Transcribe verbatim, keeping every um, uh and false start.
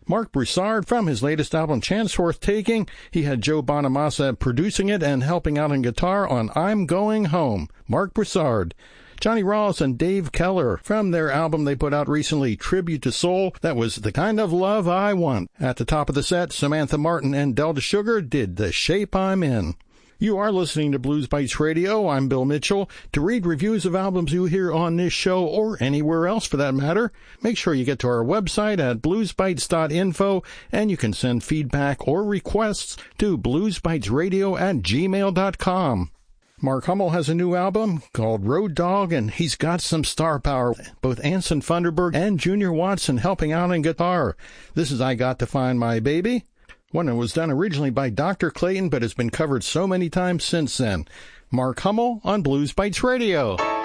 Mark Broussard from his latest album, Chance Worth Taking. He had Joe Bonamassa producing it and helping out on guitar on I'm Going Home. Mark Broussard. Johnny Rawls and Dave Keller from their album they put out recently, Tribute to Soul. That was The Kind of Love I Want. At the top of the set, Samantha Martin and Delta Sugar did The Shape I'm In. You are listening to Blues Bites Radio. I'm Bill Mitchell. To read reviews of albums you hear on this show, or anywhere else for that matter, make sure you get to our website at blues bites dot info, and you can send feedback or requests to bluesbitesradio at gmail dot com. Mark Hummel has a new album called Road Dog, and he's got some star power. Both Anson Funderburg and Junior Watson helping out on guitar. This is I Got to Find My Baby. One that was done originally by Doctor Clayton, but has been covered so many times since then. Mark Hummel on Blues Bites Radio.